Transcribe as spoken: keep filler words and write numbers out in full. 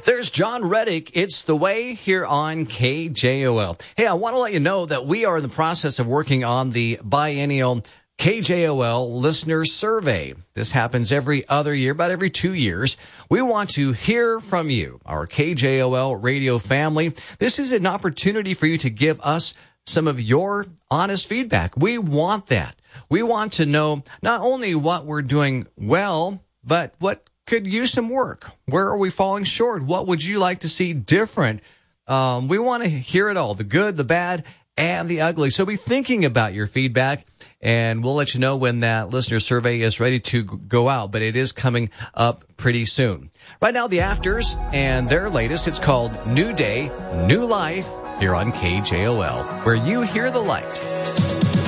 There's John Reddick. It's The Way here on K J O L. Hey, I want to let you know that we are in the process of working on the biennial K J O L listener survey. This happens every other year, about every two years. We want to hear from you, our K J O L radio family. This is an opportunity for you to give us some of your honest feedback. We want that. We want to know not only what we're doing well, but what could use some work. Where are we falling short? What would you like to see different? Um, we want to hear it all, the good, the bad, and the ugly. So be thinking about your feedback, and we'll let you know when that listener survey is ready to go out, but it is coming up pretty soon. Right now, the Afters and their latest, it's called New Day, New Life, here on K J O L, where you hear the light.